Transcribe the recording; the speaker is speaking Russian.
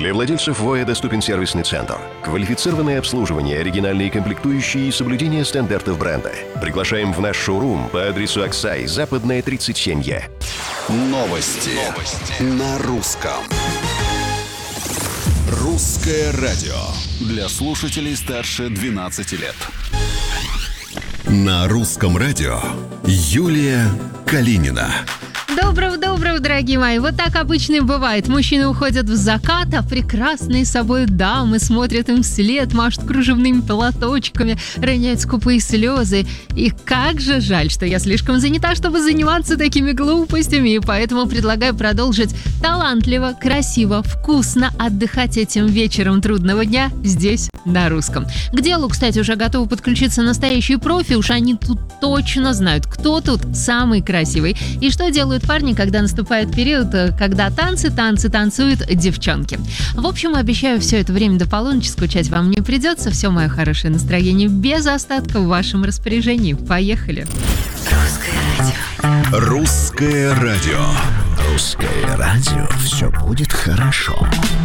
Для владельцев ВОЯ доступен сервисный центр, квалифицированное обслуживание, оригинальные комплектующие и соблюдение стандартов бренда. Приглашаем в наш шоурум по адресу Аксай, Западная, 37Е. Новости на русском. Русское радио для слушателей старше 12 лет. На русском радио Юлия Калинина. Доброго, дорогие мои. Вот так обычно и бывает. Мужчины уходят в закат, а прекрасные собой дамы смотрят им вслед, машут кружевными платочками, роняют скупые слезы. И как же жаль, что я слишком занята, чтобы заниматься такими глупостями. И поэтому предлагаю продолжить талантливо, красиво, вкусно отдыхать этим вечером трудного дня здесь, на русском. К делу, кстати, уже готовы подключиться настоящие профи. Уж они тут точно знают, кто тут самый красивый. И что делают парни, когда наступает период, когда танцуют девчонки. В общем, обещаю, все это время до полуночи скучать вам не придется. Все мое хорошее настроение без остатка в вашем распоряжении. Поехали! Русское радио. Русское радио. Все будет хорошо.